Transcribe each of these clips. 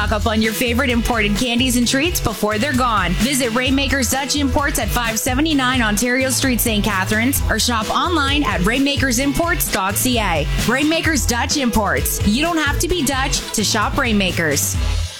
Stock up on your favorite imported candies and treats before they're gone. Visit Rainmakers Dutch Imports at 579 Ontario Street, St. Catharines, or shop online at rainmakersimports.ca. Rainmakers Dutch Imports. You don't have to be Dutch to shop Rainmakers.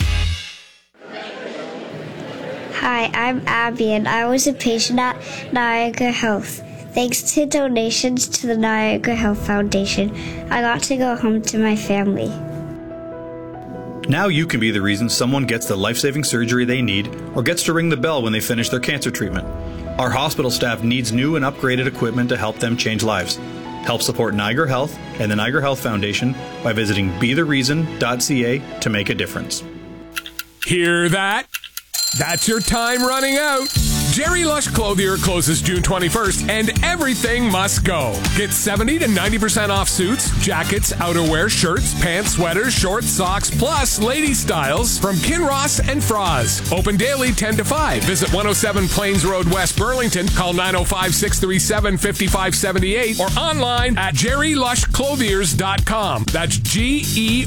Hi, I'm Abby, and I was a patient at Niagara Health. Thanks to donations to the Niagara Health Foundation, I got to go home to my family. Now you can be the reason someone gets the life-saving surgery they need or gets to ring the bell when they finish their cancer treatment. Our hospital staff needs new and upgraded equipment to help them change lives. Help support Niagara Health and the Niagara Health Foundation by visiting bethereason.ca to make a difference. Hear that? That's your time running out. Jerry Lush Clothier closes June 21st, and everything must go. Get 70 to 90% off suits, jackets, outerwear, shirts, pants, sweaters, shorts, socks, plus lady styles from Kinross and Froz. Open daily 10 to 5. Visit 107 Plains Road, West Burlington. Call 905-637-5578 or online at jerrylushclothiers.com. That's Gerry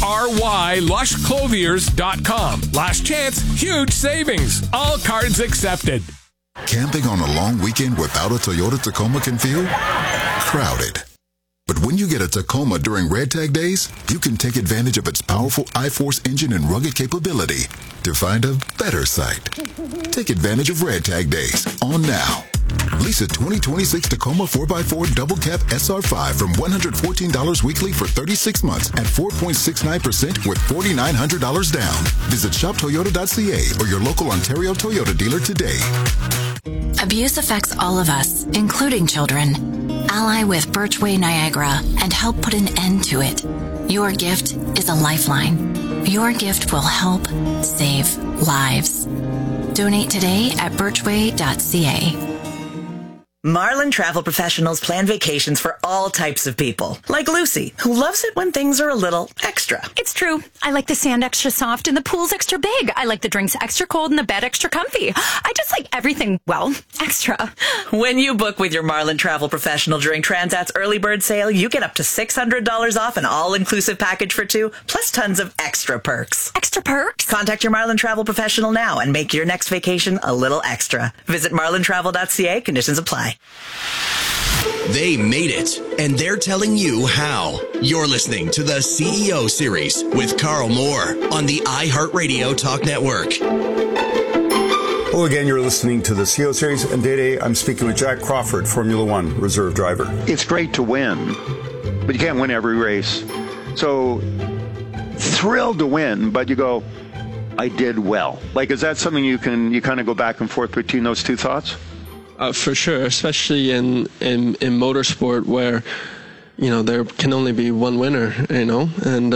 lushclothiers.com. Last chance, huge savings. All cards accepted. Camping on a long weekend without a Toyota Tacoma can feel crowded. But when you get a Tacoma during Red Tag Days, you can take advantage of its powerful iForce engine and rugged capability to find a better site. Take advantage of Red Tag Days on now. Lease a 2026 Tacoma 4x4 Double Cab SR5 from $114 weekly for 36 months at 4.69% with $4,900 down. Visit shoptoyota.ca or your local Ontario Toyota dealer today. Abuse affects all of us, including children. Ally with Birchway Niagara and help put an end to it. Your gift is a lifeline. Your gift will help save lives. Donate today at birchway.ca. Marlin Travel Professionals plan vacations for all types of people, like Lucy, who loves it when things are a little extra. It's true. I like the sand extra soft and the pool's extra big. I like the drinks extra cold and the bed extra comfy. I just like everything, well, extra. When you book with your Marlin Travel Professional during Transat's early bird sale, you get up to $600 off an all-inclusive package for two, plus tons of extra perks. Extra perks? Contact your Marlin Travel Professional now and make your next vacation a little extra. Visit marlintravel.ca. Conditions apply. They made it, and they're telling you how. You're listening to the CEO Series with Carl Moore on the iHeartRadio Talk Network. Hello again, you're listening to the CEO Series, and today I'm speaking with Jack Crawford, Formula One reserve driver. It's great to win, but you can't win every race. So, thrilled to win, but you go, I did well. Like, is that something you kind of go back and forth between those two thoughts? For sure, especially in motorsport where, there can only be one winner, and,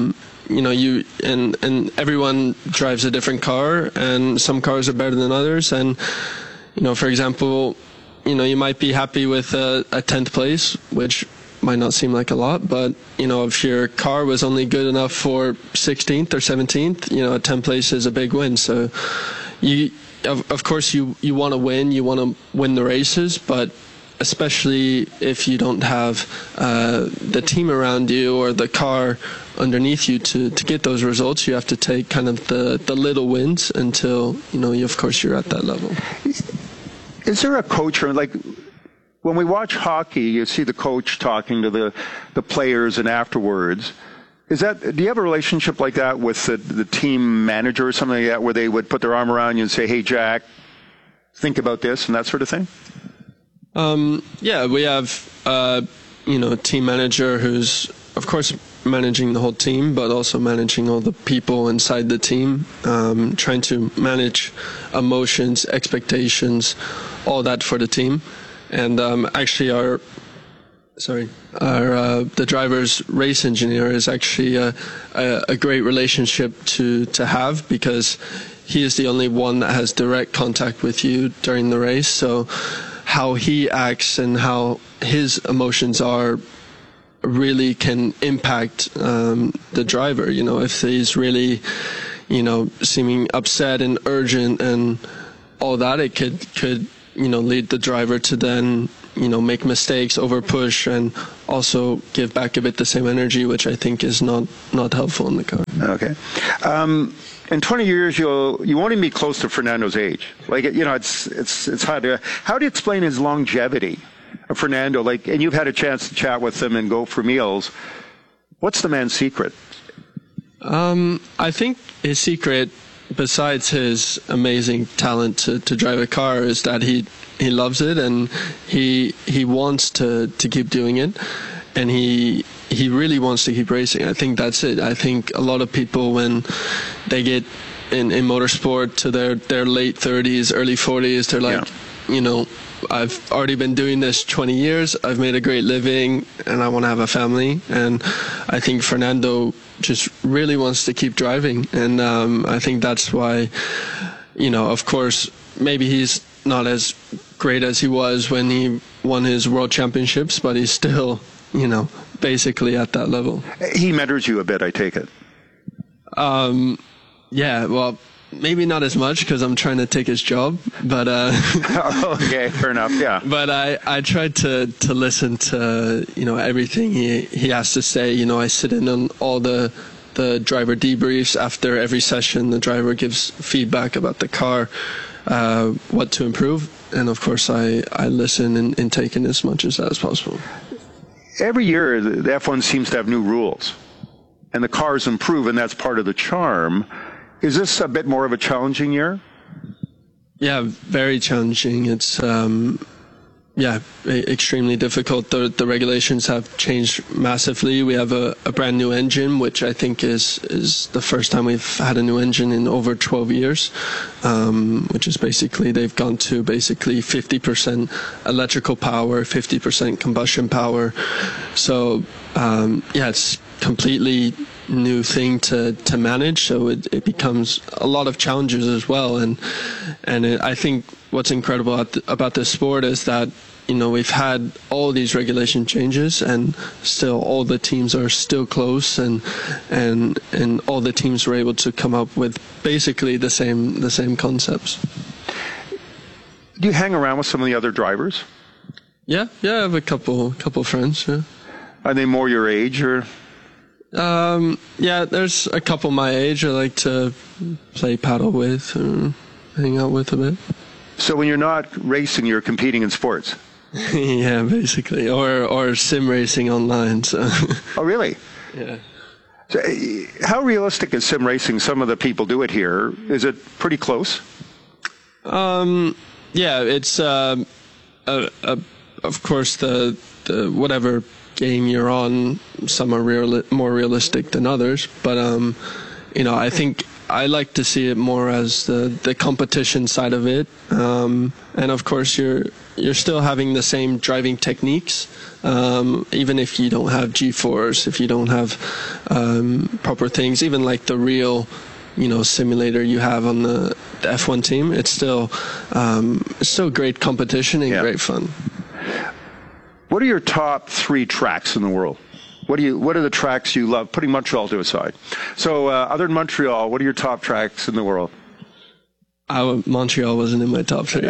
and everyone drives a different car, and some cars are better than others. And, for example, you might be happy with a 10th place, which might not seem like a lot, but, if your car was only good enough for 16th or 17th, a 10th place is a big win. So Of course, you want to win. You want to win the races, but especially if you don't have the team around you or the car underneath you to get those results, you have to take kind of the little wins until of course you're at that level. Is there a coach, or like when we watch hockey, you see the coach talking to the players and afterwards? Do you have a relationship like that with the team manager or something like that, where they would put their arm around you and say, hey, Jack, think about this and that sort of thing? Yeah, we have, a team manager who's, of course, managing the whole team, but also managing all the people inside the team, trying to manage emotions, expectations, all that for the team. And actually the driver's race engineer is actually a great relationship to have, because he is the only one that has direct contact with you during the race. So how he acts and how his emotions are really can impact the driver. If he's really, seeming upset and urgent and all that, it could lead the driver to then make mistakes, over push, and also give back a bit the same energy, which I think is not helpful in the car. Okay. In 20 years, you won't even be close to Fernando's age. Like, it's hard. How do you explain his longevity, Fernando? Like, and you've had a chance to chat with him and go for meals. What's the man's secret? I think his secret, besides his amazing talent to drive a car, is that he loves it and he wants to keep doing it, and he really wants to keep racing. I think that's it. I think a lot of people, when they get in motorsport to their late 30s, early 40s, they're like, I've already been doing this 20 years, I've made a great living, and I want to have a family. And I think Fernando just really wants to keep driving. And I think that's why, of course, maybe he's not as great as he was when he won his world championships, but he's still, basically at that level. He mentors you a bit, I take it. Yeah, well, maybe not as much because I'm trying to take his job, but okay, fair enough. Yeah. But I tried to listen to everything he has to say. I sit in on all the driver debriefs after every session. The driver gives feedback about the car, what to improve, and of course I listen and take in as much as that as possible. Every year the F1 seems to have new rules, and the cars improve, and that's part of the charm. Is this a bit more of a challenging year? Yeah, very challenging. It's extremely difficult. The regulations have changed massively. We have a brand new engine, which I think is the first time we've had a new engine in over 12 years, which is basically they've gone to 50% electrical power, 50% combustion power. So it's completely new thing to manage, so it becomes a lot of challenges as well. And I think what's incredible about this sport is that we've had all these regulation changes, and still all the teams are still close, and all the teams were able to come up with basically the same concepts. Do you hang around with some of the other drivers? Yeah, I have a couple friends. Yeah. Are they more your age or? There's a couple my age I like to play paddle with or hang out with a bit. So when you're not racing, you're competing in sports? Yeah, basically. Or sim racing online. So. Oh, really? Yeah. So, how realistic is sim racing? Some of the people do it here. Is it pretty close? It's of course the whatever game you're on, some are more realistic than others, but I think I like to see it more as the competition side of it, and of course you're still having the same driving techniques, even if you don't have G-force, if you don't have proper things, even like the real simulator you have on the F1 team, it's still great competition and great fun. What are your top 3 tracks in the world? What are the tracks you love, putting Montreal to a side? So other than Montreal, what are your top tracks in the world? Montreal wasn't in my top 3.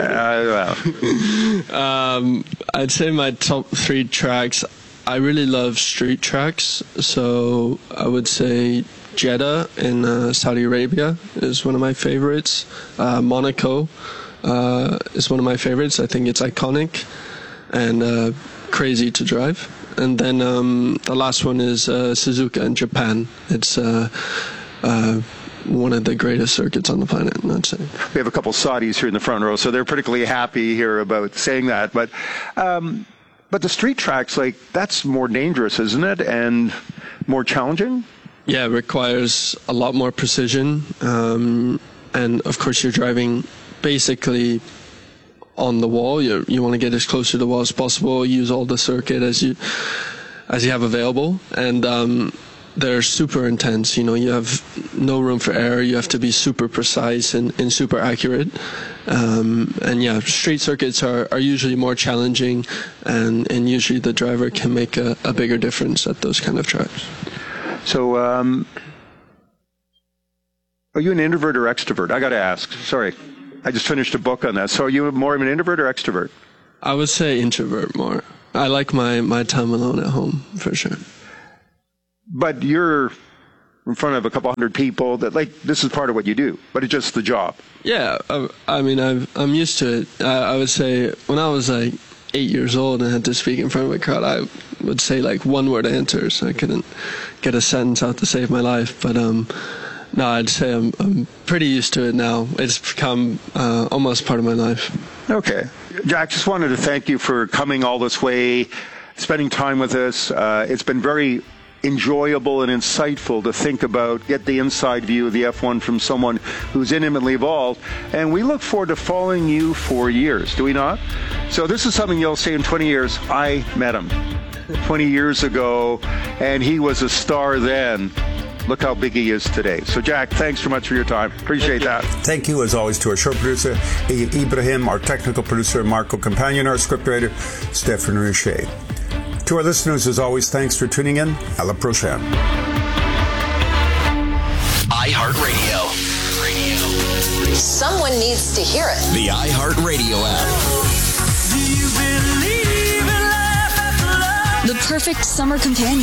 I'd say my top 3 tracks, I really love street tracks. So I would say Jeddah in Saudi Arabia is one of my favorites. Monaco is one of my favorites. I think it's iconic and crazy to drive. And then the last one is Suzuka in Japan. It's one of the greatest circuits on the planet, I'd say. We have a couple Saudis here in the front row, so they're particularly happy here about saying that. But the street tracks, that's more dangerous, isn't it? And more challenging? Yeah, it requires a lot more precision. And of course, you're driving basically on the wall. You want to get as close to the wall as possible, use all the circuit as you have available, and they're super intense. You have no room for error. You have to be super precise and super accurate. Street circuits are usually more challenging, and usually the driver can make a bigger difference at those kind of tracks. So are you an introvert or extrovert? I got to ask. Sorry. I just finished a book on that. So are you more of an introvert or extrovert? I would say introvert more. I like my time alone at home, for sure. But you're in front of a couple hundred people that, like, this is part of what you do, but it's just the job. Yeah, I mean, I'm used to it. I would say when I was like 8 years old and had to speak in front of a crowd, I would say like one word answers. I couldn't get a sentence out to save my life. But no, I'd say I'm pretty used to it now. It's become almost part of my life. Okay. Jack, just wanted to thank you for coming all this way, spending time with us. It's been very enjoyable and insightful to think about, get the inside view of the F1 from someone who's intimately involved. And we look forward to following you for years, do we not? So this is something you'll say in 20 years, I met him 20 years ago, and he was a star then. Look how big he is today. So, Jack, thanks so much for your time. Appreciate that. Thank you, as always, to our show producer, Ibrahim, our technical producer, Marco Companion, our scriptwriter, Stefan Richer. To our listeners, as always, thanks for tuning in. À la prochaine. iHeartRadio. Someone needs to hear it. The iHeartRadio app. The perfect summer companion.